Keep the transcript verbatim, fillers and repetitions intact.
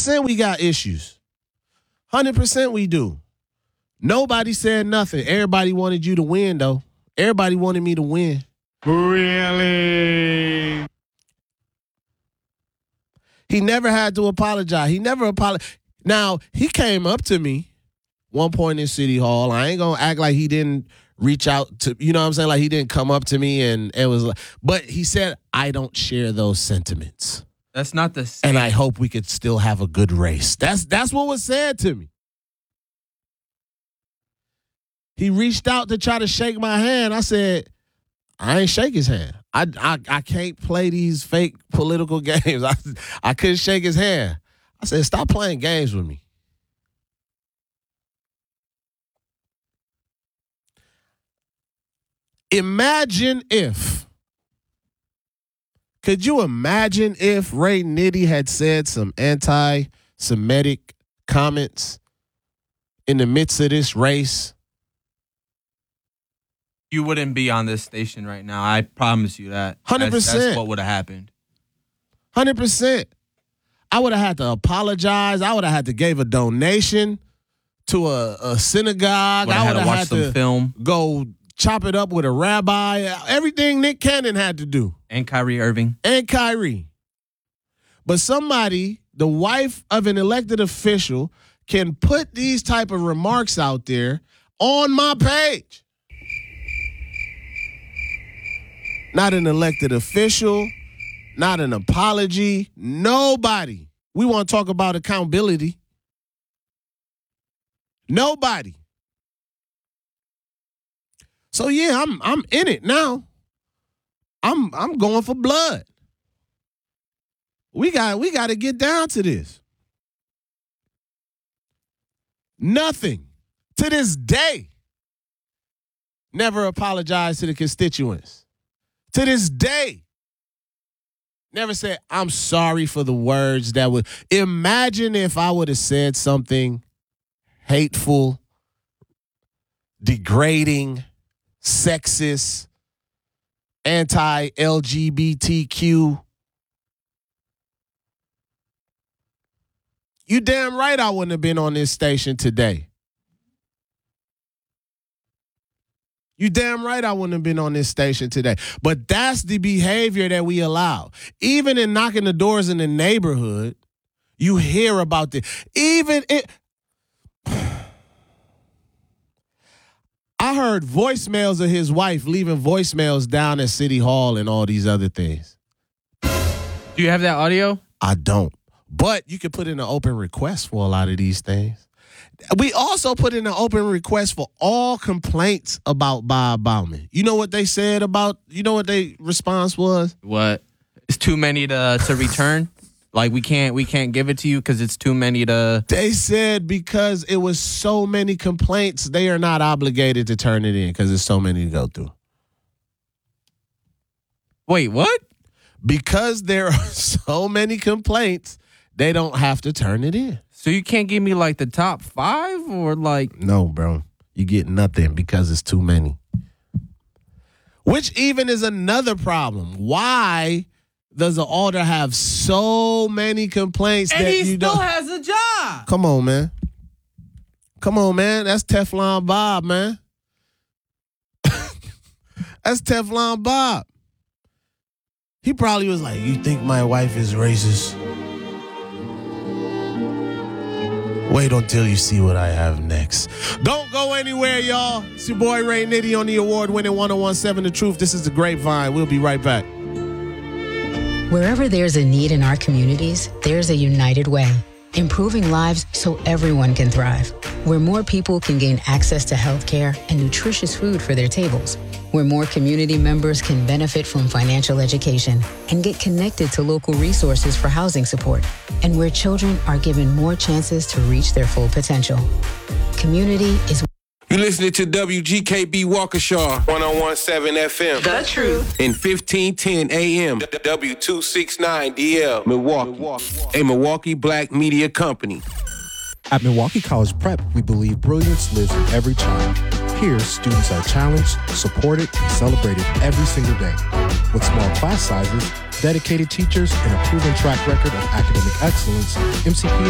percent we got issues. one hundred percent we do. Nobody said nothing. Everybody wanted you to win, though. Everybody wanted me to win. Really? He never had to apologize. He never apologized. Now, he came up to me one point in City Hall. I ain't going to act like he didn't reach out to, you know what I'm saying? Like he didn't come up to me and it was like, but he said, I don't share those sentiments. That's not the same. And I hope we could still have a good race. That's that's what was said to me. He reached out to try to shake my hand. I said, I ain't shake his hand. I, I, I can't play these fake political games. I, I couldn't shake his hand. I said, stop playing games with me. Imagine if, could you imagine if Ray Nitty had said some anti-Semitic comments in the midst of this race? You wouldn't be on this station right now. I promise you that. one hundred percent. That's, that's what would have happened. one hundred percent. I would have had to apologize. I would have had to give a donation to a, a synagogue. Would've I had would to have watch had some to film. go chop it up with a rabbi. Everything Nick Cannon had to do. And Kyrie Irving. And Kyrie. But somebody, the wife of an elected official, can put these type of remarks out there on my page. Not an elected official, not an apology, nobody. We want to talk about accountability. Nobody. So yeah, I'm I'm in it now. I'm I'm going for blood. We got we got to get down to this. Nothing to this day. Never apologized to the constituents. To this day. Never said, I'm sorry for the words that would. Imagine if I would have said something hateful, degrading, sexist, anti-L G B T Q. You damn right I wouldn't have been on this station today. You damn right I wouldn't have been on this station today. But that's the behavior that we allow. Even in knocking the doors in the neighborhood, you hear about this. Even it. I heard voicemails of his wife leaving voicemails down at City Hall and all these other things. Do you have that audio? I don't. But you can put in an open request for a lot of these things. We also put in an open request for all complaints about Bob Bauman. You know what they said about, you know what their response was? What? It's too many to to return? Like we can't we can't give it to you because it's too many to... They said because it was so many complaints, they are not obligated to turn it in because there's so many to go through. Wait, what? Because there are so many complaints, they don't have to turn it in. So you can't give me like the top five or like... No, bro. You get nothing because it's too many. Which even is another problem. Why does the alder have so many complaints and that he you still don't... has a job? Come on, man. Come on, man. That's Teflon Bob, man. That's Teflon Bob. He probably was like, you think my wife is racist? Wait until you see what I have next. Don't go anywhere, y'all. It's your boy Ray Nitty on the award-winning one oh one seven The Truth. This is The Grapevine. We'll be right back. Wherever there's a need in our communities, there's a united way. Improving lives so everyone can thrive. Where more people can gain access to health care and nutritious food for their tables. Where more community members can benefit from financial education and get connected to local resources for housing support. And where children are given more chances to reach their full potential. Community is... You're listening to W G K B Waukesha, one oh one seven F M. The Truth. In fifteen ten A M. W two sixty-nine D L, Milwaukee. A Milwaukee Black Media Company. At Milwaukee College Prep, we believe brilliance lives in every child. Here, students are challenged, supported, and celebrated every single day. With small class sizes, dedicated teachers, and a proven track record of academic excellence, M C P